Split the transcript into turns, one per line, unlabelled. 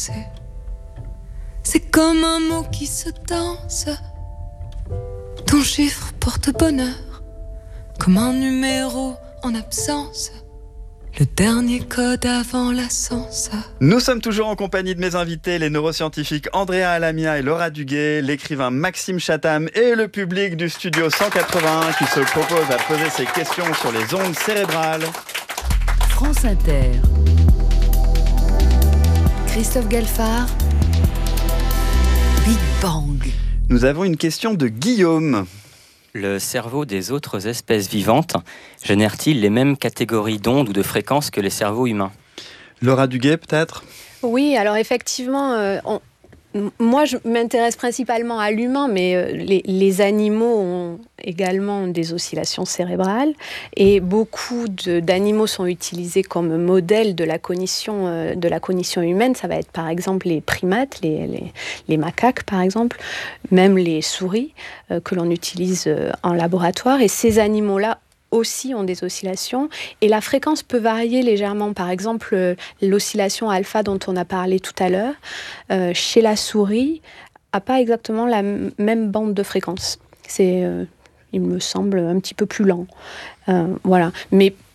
danser. C'est comme un mot qui se danse. Ton chiffre porte bonheur, comme un numéro en absence. Le dernier code avant l'ascenseur.
Nous sommes toujours en compagnie de mes invités, les neuroscientifiques Andrea Alamia et Laura Duguay, l'écrivain Maxime Chatham et le public du studio 181 qui se propose à poser ses questions sur les ondes cérébrales.
France Inter.
Christophe Galfard.
Big Bang.
Nous avons une question de Guillaume.
Le cerveau des autres espèces vivantes génère-t-il les mêmes catégories d'ondes ou de fréquences que les cerveaux humains ?
Laura Duguay, peut-être ?
Oui, alors effectivement, moi je m'intéresse principalement à l'humain, mais les animaux ont également des oscillations cérébrales et beaucoup d'animaux sont utilisés comme modèle de la cognition humaine. Ça va être par exemple les primates, les macaques par exemple, même les souris que l'on utilise en laboratoire. Et ces animaux-là aussi ont des oscillations et la fréquence peut varier légèrement. Par exemple, l'oscillation alpha dont on a parlé tout à l'heure, chez la souris, n'a pas exactement la même bande de fréquence. C'est, il me semble, un petit peu plus lent. Voilà. Mais